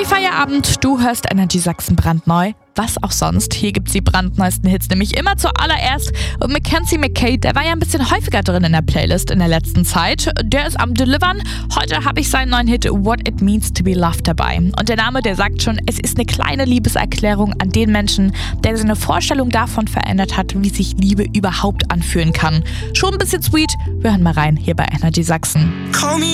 Happy Feierabend, du hörst Energy Sachsen brandneu. Was auch sonst, hier gibt's die brandneuesten Hits nämlich immer zuallererst. Und Mackenzie McKay, der war ja ein bisschen häufiger drin in der Playlist in der letzten Zeit. Der ist am Delivern. Heute habe ich seinen neuen Hit What It Means to Be Loved dabei. Und der Name, der sagt schon, es ist eine kleine Liebeserklärung an den Menschen, der seine Vorstellung davon verändert hat, wie sich Liebe überhaupt anfühlen kann. Schon ein bisschen sweet. Wir hören mal rein hier bei Energy Sachsen.